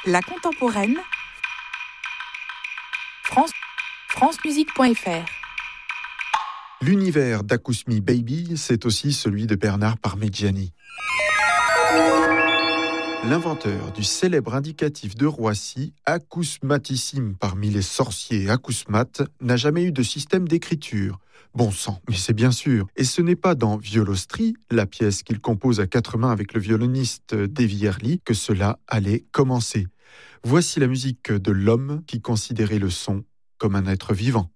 La contemporaine, francemusique.fr. L'univers d'Akousmi Baby, c'est aussi celui de Bernard Parmigiani. L'inventeur du célèbre indicatif de Roissy, acousmatissime parmi les sorciers acousmates, n'a jamais eu de système d'écriture. Bon sang, mais c'est bien sûr. Et ce n'est pas dans Violostri, la pièce qu'il compose à quatre mains avec le violoniste Davy Herly, que cela allait commencer. Voici la musique de l'homme qui considérait le son comme un être vivant.